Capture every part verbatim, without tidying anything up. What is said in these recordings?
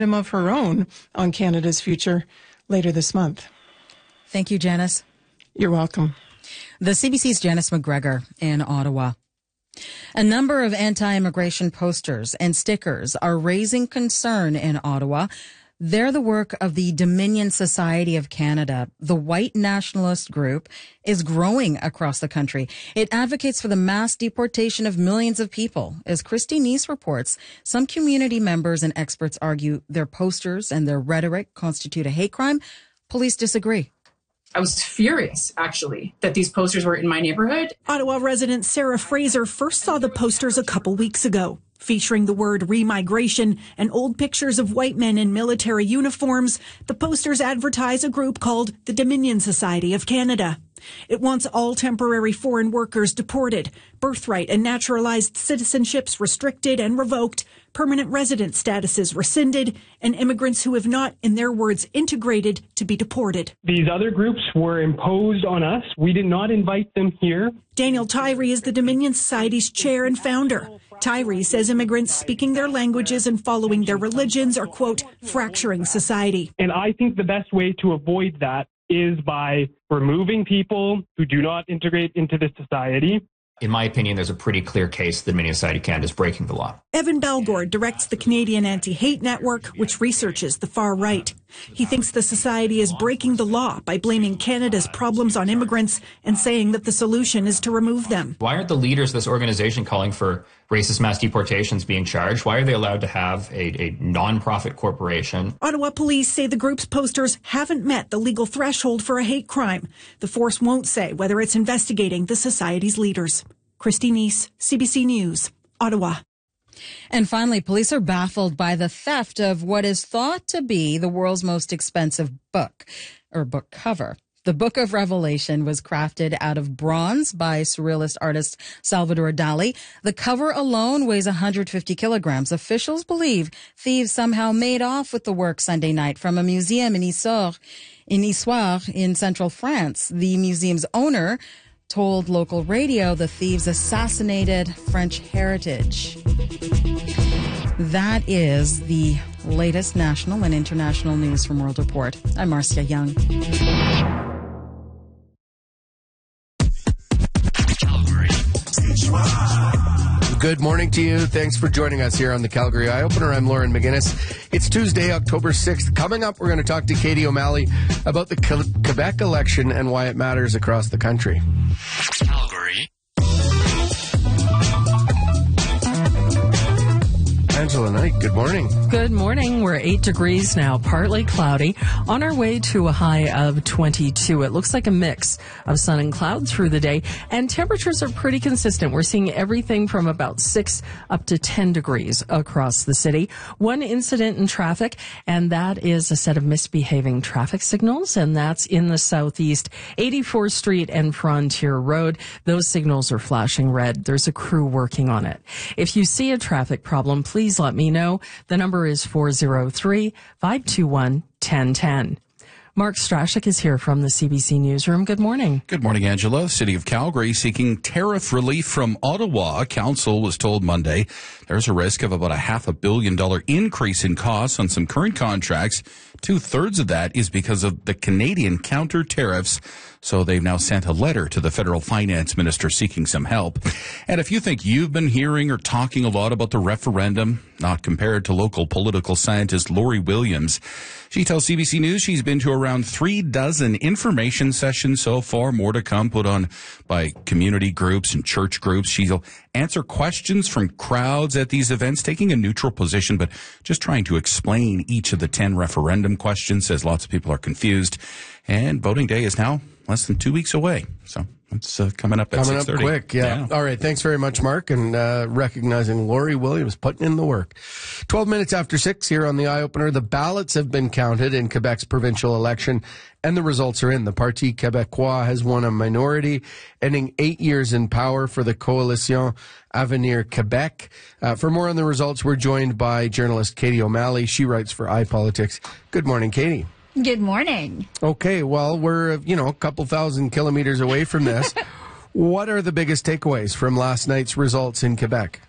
of her own on Canada's future later this month. Thank you, Janice. You're welcome. The C B C's Janice McGregor in Ottawa. A number of anti-immigration posters and stickers are raising concern in Ottawa. They're the work of the Dominion Society of Canada. The white nationalist group is growing across the country. It advocates for the mass deportation of millions of people. As Christy Neese reports, some community members and experts argue their posters and their rhetoric constitute a hate crime. Police disagree. I was furious, actually, that these posters were in my neighborhood. Ottawa resident Sarah Fraser first saw the posters a couple weeks ago, featuring the word remigration and old pictures of white men in military uniforms. The posters advertise a group called the Dominion Society of Canada. It wants all temporary foreign workers deported, birthright and naturalized citizenships restricted and revoked, permanent resident statuses rescinded, and immigrants who have not, in their words, integrated to be deported. These other groups were imposed on us. We did not invite them here. Daniel Tyree is the Dominion Society's chair and founder. Tyree says immigrants speaking their languages and following their religions are, quote, fracturing society. And I think the best way to avoid that is by removing people who do not integrate into the society. In my opinion, there's a pretty clear case the Dominion Society of Canada is breaking the law. Evan Balgord directs the Canadian Anti-Hate Network, which researches the far right. He thinks the society is breaking the law by blaming Canada's problems on immigrants and saying that the solution is to remove them. Why aren't the leaders of this organization calling for racist mass deportations being charged? Why are they allowed to have a, a non-profit corporation? Ottawa police say the group's posters haven't met the legal threshold for a hate crime. The force won't say whether it's investigating the society's leaders. Christy Neese, C B C News, Ottawa. And finally, police are baffled by the theft of what is thought to be the world's most expensive book, or book cover. The Book of Revelation was crafted out of bronze by surrealist artist Salvador Dali. The cover alone weighs one hundred fifty kilograms. Officials believe thieves somehow made off with the work Sunday night from a museum in Issoire, in Issoire in central France. The museum's owner told local radio the thieves assassinated French heritage. That is the latest national and international news from World Report. I'm Marcia Young. Good morning to you. Thanks for joining us here on the Calgary Eye Opener. I'm Lauren McGinnis. It's Tuesday, October sixth. Coming up, we're going to talk to Katie O'Malley about the Quebec election and why it matters across the country. Calgary. Angela Knight, good morning. Good morning. We're eight degrees now, partly cloudy, on our way to a high of twenty-two. It looks like a mix of sun and cloud through the day, and temperatures are pretty consistent. We're seeing everything from about six up to ten degrees across the city. One incident in traffic, and that is a set of misbehaving traffic signals, and that's in the southeast, eighty-fourth Street and Frontier Road. Those signals are flashing red. There's a crew working on it. If you see a traffic problem, please let me know. The number is four oh three, five two one, one oh one oh. Mark Strashik is here from the C B C Newsroom. Good morning. Good morning, Angela. City of Calgary seeking tariff relief from Ottawa. Council was told Monday there's a risk of about a half a billion dollar increase in costs on some current contracts. Two-thirds of that is because of the Canadian counter tariffs. So they've now sent a letter to the federal finance minister seeking some help. And if you think you've been hearing or talking a lot about the referendum, not compared to local political scientist Lori Williams. She tells C B C News she's been to around three dozen information sessions so far, more to come, put on by community groups and church groups. She'll answer questions from crowds at these events, taking a neutral position, but just trying to explain each of the ten referendum questions, says lots of people are confused. And voting day is now less than two weeks away. So it's uh, coming up at Coming six thirty. up quick, yeah. yeah. All right, thanks very much, Mark, and uh, recognizing Lori Williams putting in the work. twelve minutes after six here on the Eye Opener, the ballots have been counted in Quebec's provincial election, and the results are in. The Parti Québécois has won a minority, ending eight years in power for the Coalition Avenir Quebec. Uh, for more on the results, we're joined by journalist Katie O'Malley. She writes for iPolitics. Good morning, Katie. Good morning. Okay, well, we're, you know, a couple thousand kilometers away from this. What are the biggest takeaways from last night's results in Quebec?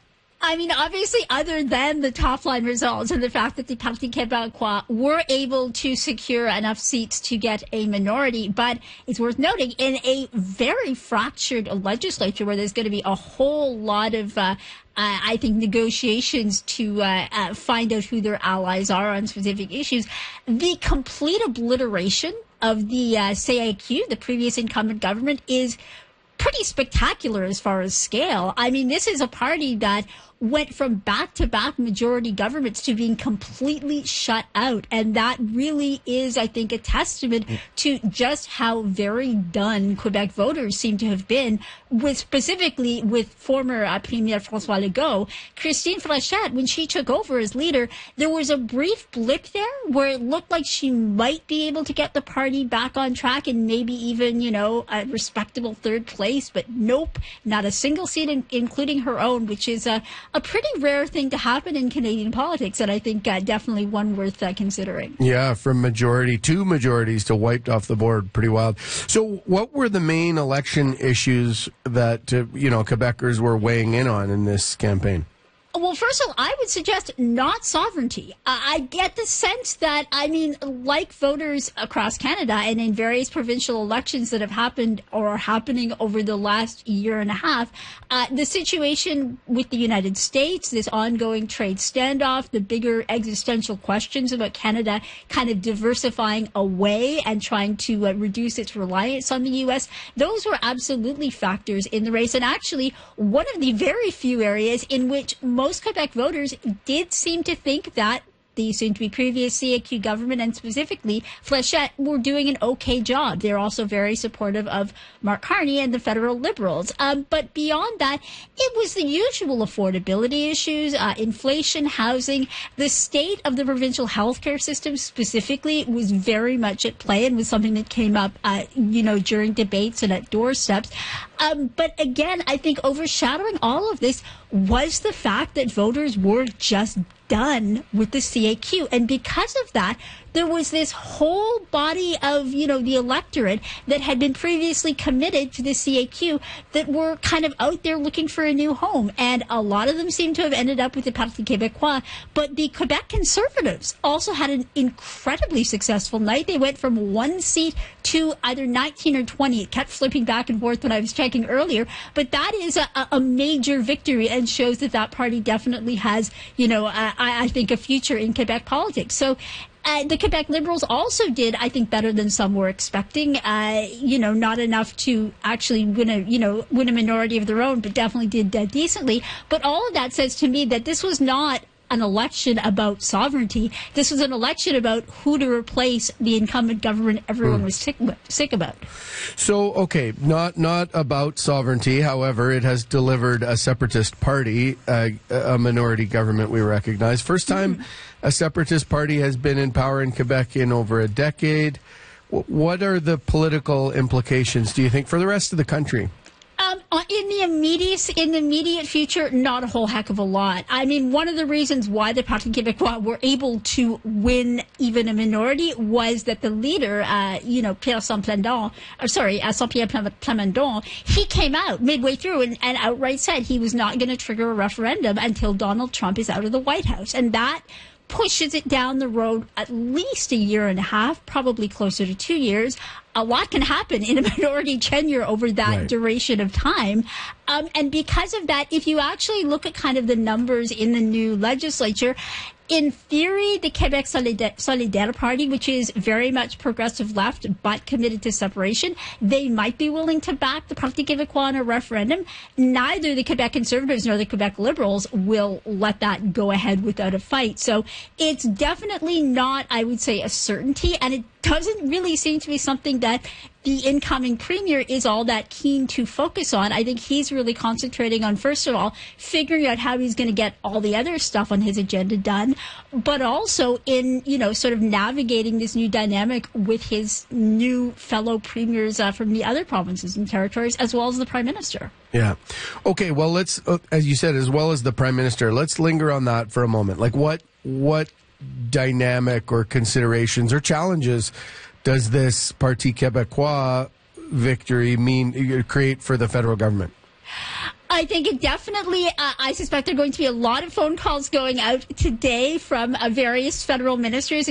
I mean, obviously, other than the top line results and the fact that the Parti Québécois were able to secure enough seats to get a minority, but it's worth noting in a very fractured legislature where there's going to be a whole lot of uh, Uh, I think negotiations to uh, uh, find out who their allies are on specific issues. The complete obliteration of the uh, C A Q, the previous incumbent government, is pretty spectacular as far as scale. I mean, this is a party that went from back-to-back majority governments to being completely shut out. And that really is, I think, a testament to just how very done Quebec voters seem to have been, with specifically with former uh, Premier François Legault. Christine Fréchette, when she took over as leader, there was a brief blip there where it looked like she might be able to get the party back on track and maybe even, you know, a respectable third place. But nope, not a single seat, in, including her own, which is a a pretty rare thing to happen in Canadian politics, and I think uh, definitely one worth uh, considering. Yeah, from majority, two majorities to wiped off the board. Pretty wild. So what were the main election issues that, uh, you know, Quebecers were weighing in on in this campaign? Well, first of all, I would suggest not sovereignty. Uh, I get the sense that, I mean, like voters across Canada and in various provincial elections that have happened or are happening over the last year and a half, uh, the situation with the United States, this ongoing trade standoff, the bigger existential questions about Canada kind of diversifying away and trying to uh, reduce its reliance on the U S, those were absolutely factors in the race. And actually, one of the very few areas in which most Most Quebec voters did seem to think that the soon-to-be previous C A Q government, and specifically Fléchette, were doing an okay job. They're also very supportive of Mark Carney and the federal Liberals. Um, but beyond that, it was the usual affordability issues, uh, inflation, housing. The state of the provincial healthcare system specifically was very much at play and was something that came up, uh, you know, during debates and at doorsteps. Um, but again, I think overshadowing all of this was the fact that voters were just done with the C A Q. And because of that, there was this whole body of, you know, the electorate that had been previously committed to the C A Q that were kind of out there looking for a new home. And a lot of them seem to have ended up with the Parti Québécois. But the Quebec Conservatives also had an incredibly successful night. They went from one seat to either nineteen or twenty. It kept flipping back and forth when I was checking earlier. But that is a, a major victory and shows that that party definitely has, you know, uh, I, I think a future in Quebec politics. So Uh, the Quebec Liberals also did, I think, better than some were expecting. Uh, you know, not enough to actually win a, you know, win a minority of their own, but definitely did uh, decently. But all of that says to me that this was not an election about sovereignty. This was an election about who to replace the incumbent government everyone mm. was sick, sick about. So, okay, not not about sovereignty. However, it has delivered a separatist party, uh, a minority government we recognize. First time mm. a separatist party has been in power in Quebec in over a decade. W- what are the political implications, do you think, for the rest of the country? Um, in the immediate in the immediate future, not a whole heck of a lot. I mean, one of the reasons why the Parti Québécois were able to win even a minority was that the leader, uh, you know, Pierre Saint-Plamondon, or sorry, uh, Saint-Pierre Plamondon, he came out midway through and, and outright said he was not going to trigger a referendum until Donald Trump is out of the White House, and that pushes it down the road at least a year and a half, probably closer to two years. A lot can happen in a minority tenure over that right. duration of time. Um, and because of that, if you actually look at kind of the numbers in the new legislature, in theory, the Quebec Solidaire, Solidaire Party, which is very much progressive left but committed to separation, they might be willing to back the Parti Québécois in a referendum. Neither the Quebec Conservatives nor the Quebec Liberals will let that go ahead without a fight. So it's definitely not, I would say, a certainty, and it doesn't really seem to be something that the incoming premier is all that keen to focus on. I think he's really concentrating on, first of all, figuring out how he's going to get all the other stuff on his agenda done, but also in, you know, sort of navigating this new dynamic with his new fellow premiers uh, from the other provinces and territories, as well as the prime minister. Yeah. Okay, well, let's, uh, as you said, as well as the prime minister, let's linger on that for a moment. Like, what, what dynamic or considerations or challenges does this Parti Québécois victory mean create for the federal government? I think it definitely, uh, I suspect there are going to be a lot of phone calls going out today from uh, various federal ministers,